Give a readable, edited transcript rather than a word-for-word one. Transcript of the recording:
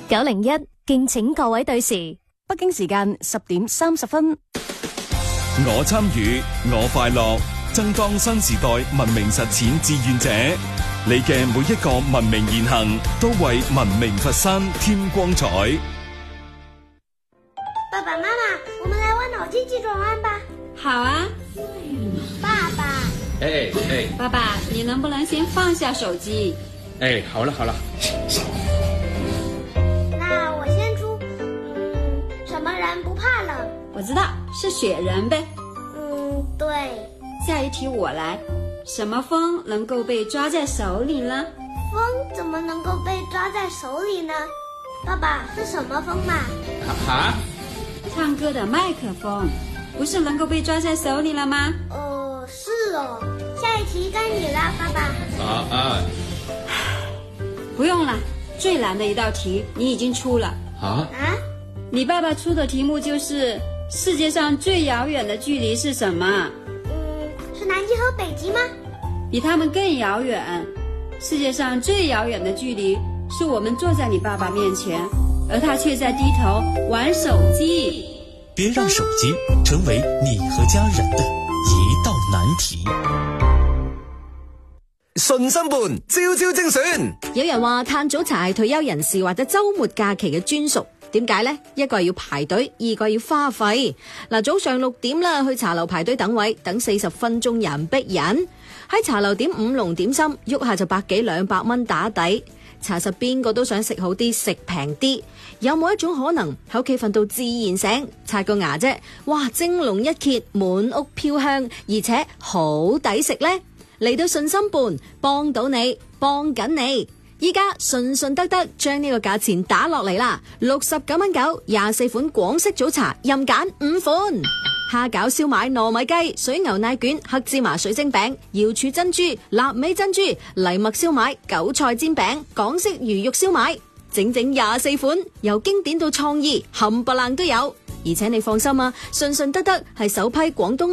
901，敬請各位對時。 北京時間10點30分。 我參與，我快樂，爭當新時代文明實踐志願者。你嘅每一個文明言行，都為文明佛山添光彩。 爸爸媽媽，我們來玩腦筋急轉彎吧。 好啊。 爸爸。 爸爸，你能不能先放下手機？ 好了。 那我先出。什麼人不怕冷？ 我知道，是雪人唄。 對。 下一題我來。什麼風能夠被抓在手裏呢？ 風怎麼能夠被抓在手裏呢？爸爸，是什麼風嘛？ 唱歌的麥克風，不是能夠被抓在手裏了嗎？ 是哦。下一題該你了，爸爸。 不用了，最難的一道題你已經出了。你爸爸出的題目就是世界上最遙遠的距離是什麼？ 是南極和北極嗎？ 比他們更遙遠。世界上最遙遠的距離是我們坐在你爸爸面前，而他卻在低頭玩手機。 別讓手機成為你和家人的一道難題。 順心伴朝朝精選。 有人話嘆早茶係退休人士或者周末假期嘅專屬，點解呢？一個係要排隊，二個係要花費。早上6點啦，去茶樓排隊等位，等40分鐘人逼人。喺茶樓點5籠點心，喐下就100幾200蚊打底。查實邊個都想食好啲，食平啲。有冇一種可能喺屋企瞓到自然醒，刷個牙啫，哇，蒸籠一揭，滿屋飄香，而且好抵食呢？嚟到順心伴，幫到你，幫緊你。依家順得得將呢個價錢打落嚟啦，69蚊9 24款廣式早茶，任揀5款。蝦餃、燒賣、糯米雞、水牛奶卷、黑芝麻水晶餅、瑤柱珍珠、臘味珍珠、藜麥燒賣、韭菜煎餅、港式魚肉燒賣，整整24款，由經典到創意，冚唪唥都有。而且你放心啊，順得得係首批廣東